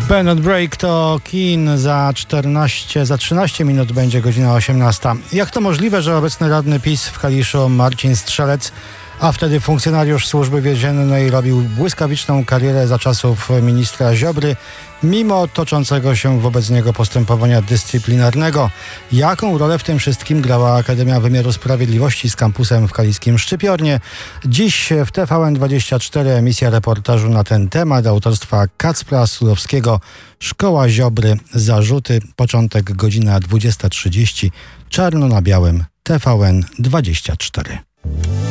Band Break to Kin za 13 minut będzie godzina 18. Jak to możliwe, że obecny radny PiS w Kaliszu Marcin Strzelec, a wtedy funkcjonariusz Służby Więziennej, robił błyskawiczną karierę za czasów ministra Ziobry, mimo toczącego się wobec niego postępowania dyscyplinarnego? Jaką rolę w tym wszystkim grała Akademia Wymiaru Sprawiedliwości z kampusem w kaliskim Szczypiornie? Dziś w TVN24 emisja reportażu na ten temat autorstwa Kacpra Sulowskiego. Szkoła Ziobry, zarzuty. Początek godzina 20:30. Czarno na białym. TVN24.